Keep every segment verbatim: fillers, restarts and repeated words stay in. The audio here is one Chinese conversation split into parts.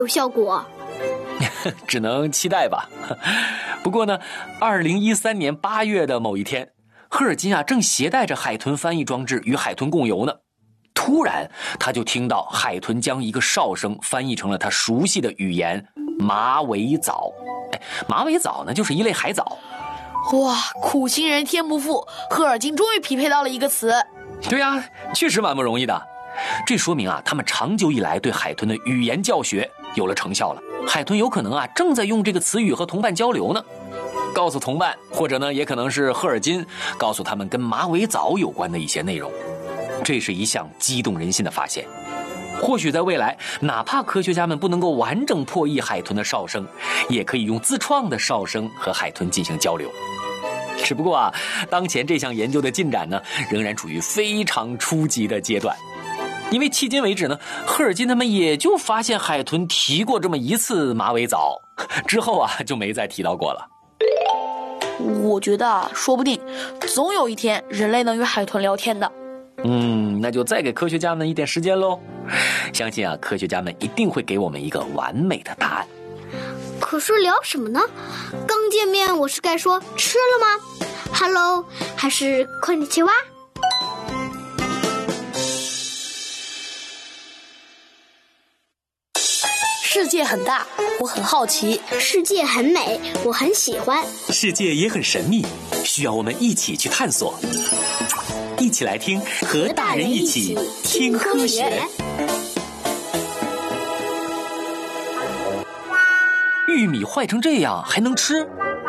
有效果？ 只能期待吧。不过呢，二零一三年八月的某一天，赫尔金啊正携带着海豚翻译装置与海豚共游呢，突然他就听到海豚将一个哨声翻译成了他熟悉的语言马尾藻。哎，马尾藻呢就是一类海藻。 哇，苦心人天不负，赫尔金终于匹配到了一个词。 对啊，确实蛮不容易的。这说明啊，他们长久以来对海豚的语言教学有了成效了。海豚有可能啊正在用这个词语和同伴交流呢，告诉同伴，或者呢也可能是赫尔金告诉他们跟马尾藻有关的一些内容。这是一项激动人心的发现。或许在未来，哪怕科学家们不能够完整破译海豚的哨声，也可以用自创的哨声和海豚进行交流。只不过啊，当前这项研究的进展呢，仍然处于非常初级的阶段。因为迄今为止呢，赫尔金他们也就发现海豚提过这么一次马尾藻，之后啊就没再提到过了。 我觉得啊，说不定总有一天人类能与海豚聊天的。 嗯，那就再给科学家们一点时间喽。相信啊，科学家们一定会给我们一个完美的答案。 可是聊什么呢？刚见面我是该说吃了吗 ？Hello， 还是こんにちは？ 世界很大，我很好奇； 世界很美，我很喜欢； 世界也很神秘，需要我们一起去探索。一起来听，和大人一起听科学。玉米坏成这样还能吃？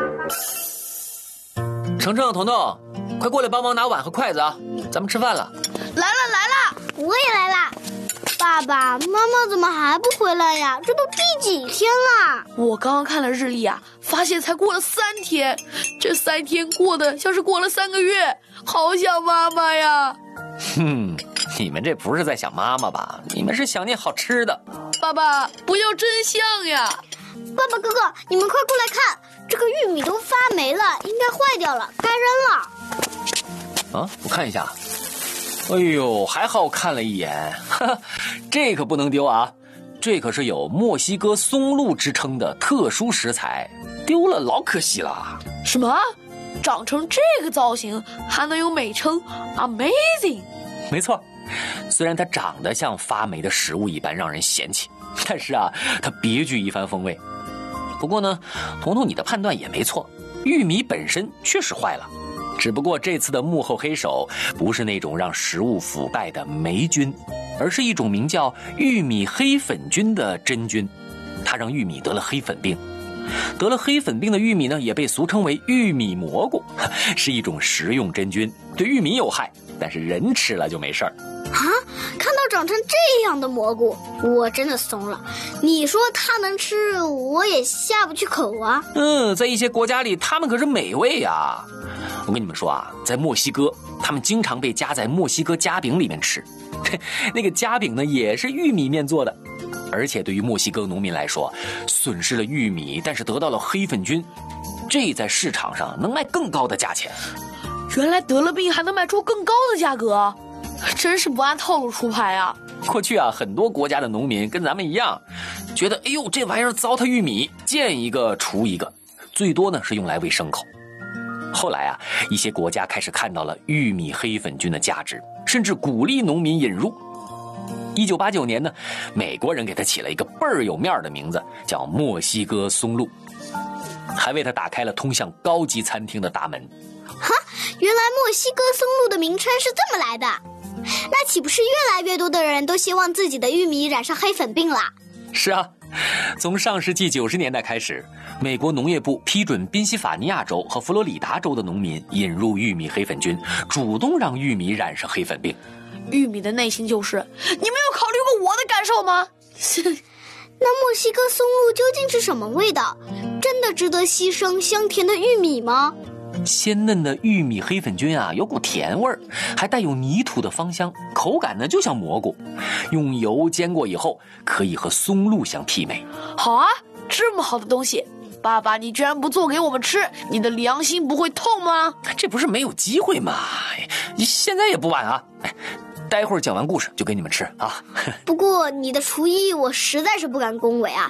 程程、彤彤，快过来帮忙拿碗和筷子啊！咱们吃饭了。 来了来了， 我也来了。爸爸妈妈怎么还不回来呀？这都第几天了？ 我刚刚看了日历啊，发现才过了三天，这三天过得像是过了三个月，好想妈妈呀。 哼，你们这不是在想妈妈吧？你们是想念好吃的。 爸爸，不要真相呀！ 爸爸哥哥，你们快过来看，这个玉米都发霉了，应该坏掉了，该扔了。 啊，我看一下。哎呦，还好看了一眼，哈哈，这可不能丢啊！这可是有墨西哥松露之称的特殊食材，丢了老可惜了。 什么？长成这个造型还能有美称 Amazing？ 没错，虽然它长得像发霉的食物一般让人嫌弃，但是啊，它别具一番风味。不过呢，彤彤你的判断也没错，玉米本身确实坏了。只不过这次的幕后黑手不是那种让食物腐败的霉菌，而是一种名叫玉米黑粉菌的真菌，它让玉米得了黑粉病。得了黑粉病的玉米呢，也被俗称为玉米蘑菇，是一种食用真菌，对玉米有害，但是人吃了就没事儿。 啊，看到长成这样的蘑菇，我真的怂了。你说它能吃，我也下不去口啊。 嗯，在一些国家里，它们可是美味呀。我跟你们说啊，在墨西哥，它们经常被夹在墨西哥夹饼里面吃。那个夹饼呢，也是玉米面做的。而且对于墨西哥农民来说，损失了玉米，但是得到了黑粉菌，这在市场上能卖更高的价钱。 原来得了病还能卖出更高的价格，真是不按套路出牌啊！ 过去啊，很多国家的农民跟咱们一样，觉得哎呦这玩意儿糟蹋玉米，见一个除一个，最多呢是用来喂牲口。后来啊，一些国家开始看到了玉米黑粉菌的价值，甚至鼓励农民引入。一九八九年呢，美国人给它起了一个倍儿有面的名字，叫墨西哥松露，还为它打开了通向高级餐厅的大门。 哈，原来墨西哥松露的名称是这么来的，那岂不是越来越多的人都希望自己的玉米染上黑粉病啦？ 是啊，从上世纪九十年代开始，美国农业部批准宾夕法尼亚州和佛罗里达州的农民引入玉米黑粉菌，主动让玉米染上黑粉病。 玉米的内心就是，你没有考虑过我的感受吗？ 那墨西哥松露究竟是什么味道？真的值得牺牲香甜的玉米吗？ 鲜嫩的玉米黑粉菌啊，有股甜味儿，还带有泥土的芳香，口感呢就像蘑菇。用油煎过以后，可以和松露相媲美。 好啊，这么好的东西，爸爸你居然不做给我们吃，你的良心不会痛吗？ 这不是没有机会吗？现在也不晚啊。待会儿讲完故事就给你们吃啊。 不过你的厨艺我实在是不敢恭维啊，